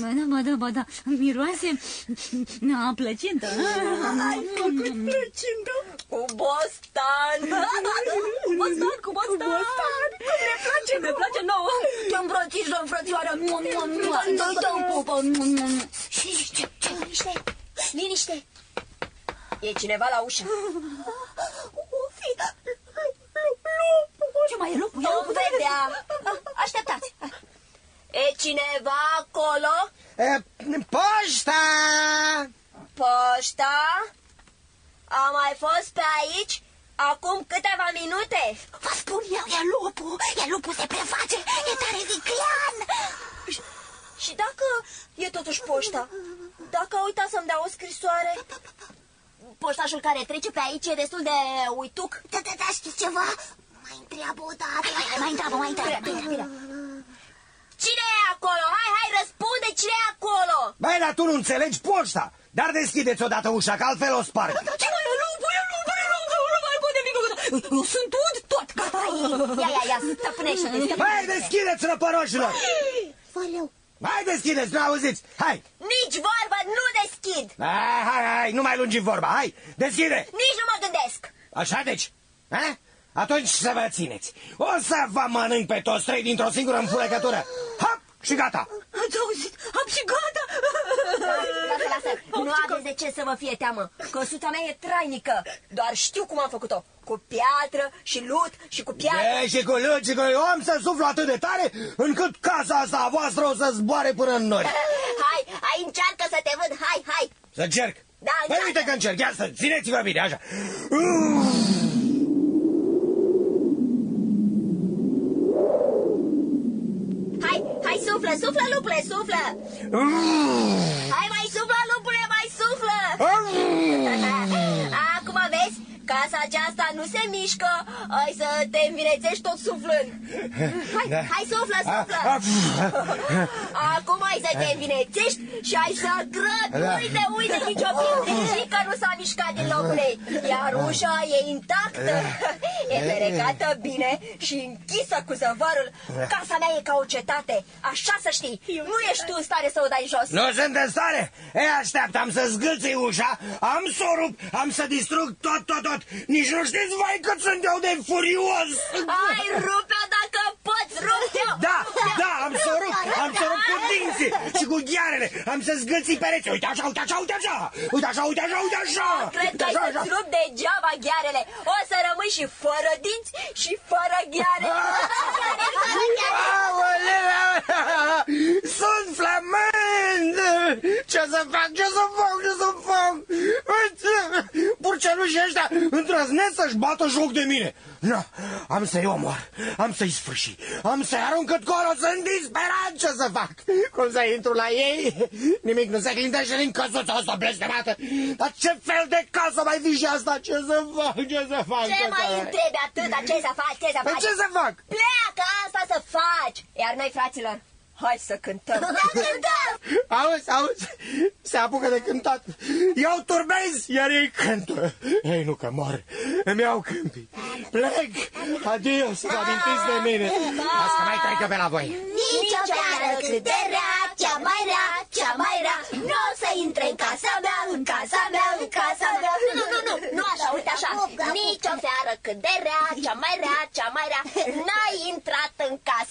Ba da, miroase a plăcintă. Ai făcut plăcintă? Cu bostan. Cu bostan. Cum ne place, ne place nouă. Te îmbrățișăm, frățioară. Dă-i pupă. Liniște. E cineva la ușă. O fi Ce mai e lupul? Nu vedea. Așteptați. E cineva acolo? Poșta! Poșta? A mai fost pe aici acum câteva minute. Vă spun eu, e lupul se preface, e tare viclean. Și dacă e totuși poșta? Dacă a uitat să-mi dea o scrisoare? Poștașul care trece pe aici e destul de uituc. Da, știți ceva? Mai întreabă o dată. Mai întreabă. Bine. Cine e acolo? Hai, răspunde, cine e acolo? Băi, dar tu nu înțelegi poșta. Dar deschideți odată ușa, că altfel o sparg. Ce mai e lupul? Nu mai pot nimic. Eu sunt tot, gata. Ia, stăpânește. Băi, deschideți, răpăroșilor. Valeu. Hai, deschideți, nu auziți, hai. Nici vorbă, nu deschid. Hai, nu mai lungi vorba, hai, deschide. Nici nu mă gândesc. Așa deci, ha? Atunci să vă țineți. O să vă mănânc pe toți trei dintr-o singură înfurăcătură. Hop, și gata. Ați auzit? Am și gata. Lasă. Nu aveți de ce să vă fie teamă. Căsuța mea e trainică. Doar știu cum am făcut-o. Cu piatră și lut și cu piatră. Și cu lut și cu... Eu am să suflu atât de tare încât casa asta a voastră o să zboare până în nori. Hai, încearcă să te văd. Hai. Să încerc? Da, păi uite că încerc. Ia să țineți-vă bine, așa. Hai, suflă, lupule, suflă. Hai, mai suflă, lupule, mai suflă. Acum vezi, casa aceasta nu se mișcă. Hai să te învinețești tot suflând. Hai, suflă. Acum hai să te învinețești și hai să grăt. Uite, nicio pietrică nu s-a mișcat din locul ei. Iar ușa e intactă. E ferecată bine și închisă cu zăvarul. Casa mea e ca o cetate. Așa să știi. Nu ești tu în stare să o dai jos. Nu sunt în stare? Așteaptă, am să zgâlțui ușa, am să o rup, am să distrug tot. Nici nu știți, vai, cât sunt eu de furios. Hai, rupe-o dacă poți, rupe-o. Da, am să o rup, cu dinții și cu ghearele. Am să zgâlții pereți. Uite așa. Cred că ai să-ți rup degeaba ghearele. O să rămâi și fără dinți și fără gheare. Sunt flămând. Ce să fac? Burcelușii ăștia îndrăznesc să-și bată joc de mine. No, am să-i omor, am să-i sfârși, am să-i arunc cât colo, sunt disperat. Ce să fac? Cum să intru la ei? Nimic nu se clintește din căsuța asta blestemată. Dar ce fel de casă mai fi și asta? Ce să fac? Ce mai întrebi atâta? Ce să faci? Ce să fac? Pleacă, asta să faci. Iar noi, fraților, hai să cântăm. Auzi, se apucă de cântat. Eu turbez, iar ei cântă. Ei nu că mor, îmi iau câmpii. Plec, adio, să vă amintiți de mine. Asta mai trecă pe la voi. Nici o seară cât de rea, cea mai rea, nu o să intre în casa mea. Nu așa, uite așa. Nici o seară cât de rea, cea mai rea, n-ai intrat în casa